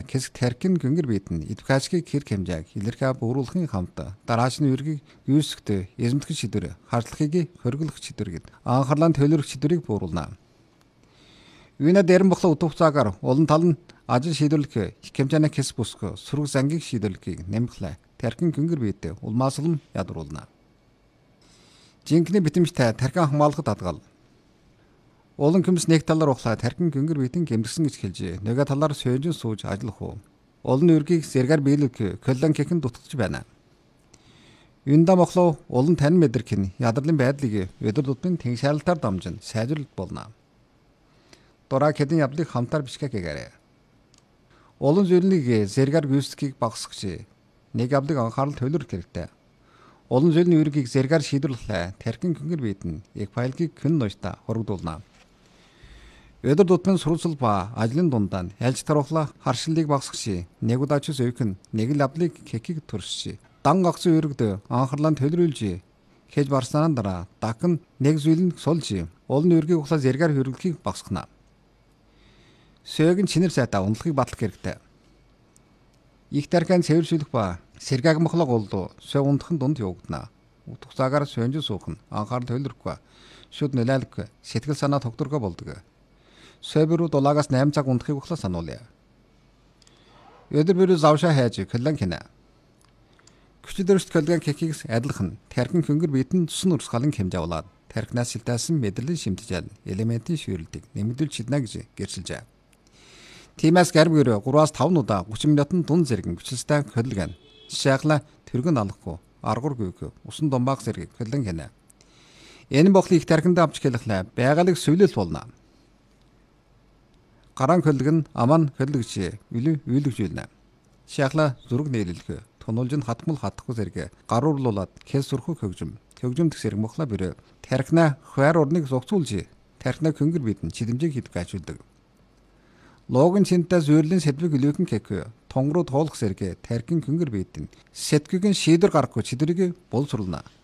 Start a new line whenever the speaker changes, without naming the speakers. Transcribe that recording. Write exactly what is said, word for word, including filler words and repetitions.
хэсэг тархин гүнгэр битэн эдвкачгийн хэрэг хэмжээг илэрхий бөөрүүлэхийн хамт дараач нь үргийг юусгтэй эзэмтгэх шийдвэр хардлахыг хөргөлөх шийдвэр гэд анхаарлаа төлөвлөх шийдвэрийг бууруулна. Үйнэ дээрэн бохлоо утгацаагаар олон тал нь ажил шийдвэрлэх их хэмжээний хэс бүсг сүрэг зангийг шийдвэрлэхийг нэмэхлээ тархин гүнгэр битэ улмааслан ядруулна. Жинхэнэ битэмжтэй тархин хамгаалахад хадгал. Олон хүмүүс нэг талаар ухлаа тархин гүнгэр битэн гэмтгсэн гэж хэлж нөгөө талаар сойжин сууж ажиллах уу. Олон үргийг зэргээр биелэх колон кехэн дутгаж байна. Юнда моглоо олон тань мэдрэх нь ядарлын байдлыг өдөр тутмын тэнгшаалтаар дамжин сайжруулалт болно. Дора хэдэн явдлыг хамтаар бичгээ гэгээрэй. Олон зүйлийг зэргээр гүйцэтгийг багасгах нэг явдлыг анхаарал төлөвлөх хэрэгтэй. Олон зүйлийн үргийг зэргээр шийдвэрлэхлээр тархин гүнгэр битэн яг файлыг хэн ноёта хоригдуулна. Өдөр тутмын сурвалжил ба ажлын дундаа ялж тарухлаа харшиллыг багасгах нэг удаач зөөхөн нэг л явдлыг кекиг төрсөж дан гагцсан үрэгд анхаарлаа төлөвлөж хийж барснаа дараа дахин нэг зүйл нь сулж олон үргийг ухлаа зэргээр хөрвөлхийг багасгана. Сөөгн чинэр сайтаа ундлахыг батлах хэрэгтэй. Их тархин цэвэршүүлэх ба сэргааг мохлог болдоо сөө ундахын дунд явагдана. Утгацаагаар сөнж суух нь анхаарал төлөвлөхгүй шүд нөлөөлөх сэтгэл санаа тогтворгоо болдог. Сөбөрүүд улагаас восемь цаг ундахыг ухлаа сануулъя. Өдөр бүр завшаа хайж колон хийнэ. Күчил дөрөвт колон кекигс адилхан тархин хөнгөр битэн тусан урсгалын хэмжээ болоод тархинаас сэлтээсэн мэдрэлийн шимтжил элементийн ширлэлтийг нэмэгдүүлж чадна гэж гэрчилжээ. Тимээс гарбгөрөө гураас таван удаа тридцать минутын дунд зэрэг хүчилстэй колон шахла тэргэн алахгүй аргуур гүйх усан домбаах зэрэг колон хийнэ. Энэ бохлыг тархинд авч хэлэхлээр байгалыг сүйлэл болно. Гаран колон аман кологч үлээ үйлгж үлнэ. Шахла зүрэг нээлэлхэ тунуулж нь хатмал хатахгүй зэрэг гаруурлуулад хэс сүрхүү хөгжим хөгжимдөх зэрэг мохла бэрэ тархинаа хваар урныг зогцуулж тархинаа хөнгөр бидэн чидэмжийг хийдэг ажуулдаг. Логин чинтаа зүйрлийн сэдвийг илүүхэн кек тонгруу туулах зэрэг тархин хөнгөр бидэн сэтгүүгийн шийдвэр гаргахгүй чидрийг боловсруулна.